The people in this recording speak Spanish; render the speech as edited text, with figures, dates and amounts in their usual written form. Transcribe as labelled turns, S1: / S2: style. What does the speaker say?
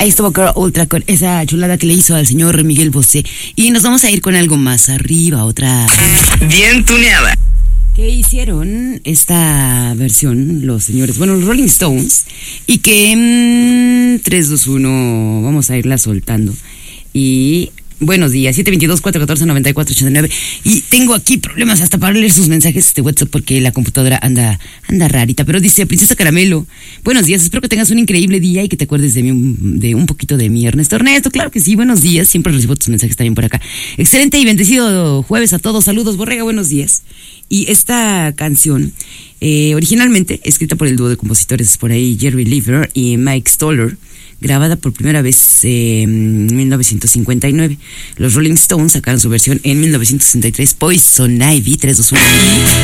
S1: Ahí estuvo Girl Ultra con esa chulada que le hizo al señor Miguel Bosé. Y nos vamos a ir con algo más arriba, otra.
S2: Bien tuneada.
S1: Que hicieron esta versión los señores, bueno, los Rolling Stones. Y que 3, 2, 1, vamos a irla soltando. Y... buenos días, 722-414-9489. Y tengo aquí problemas hasta para leer sus mensajes de WhatsApp porque la computadora anda rarita. Pero dice, Princesa Caramelo, buenos días, espero que tengas un increíble día y que te acuerdes de mí, de un poquito de mí. Ernesto, claro que sí, buenos días, siempre recibo tus mensajes también por acá. Excelente y bendecido jueves a todos, saludos, Borrega, buenos días. Y esta canción, originalmente escrita por el dúo de compositores por ahí, Jerry Leiber y Mike Stoller, grabada por primera vez en 1959. Los Rolling Stones sacaron su versión en 1963, Poison Ivy, 3, 2, 1.